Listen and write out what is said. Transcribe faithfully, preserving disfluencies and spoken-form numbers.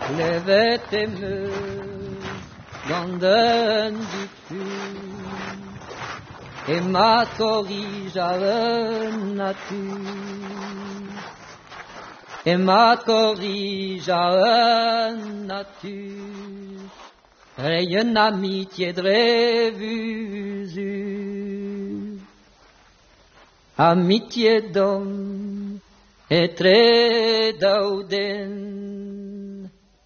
Levete-me dans un du cul et ma corrige à la nature et ma corrige à la nature rayon amitié de révusure amitié d'homme et très d'auden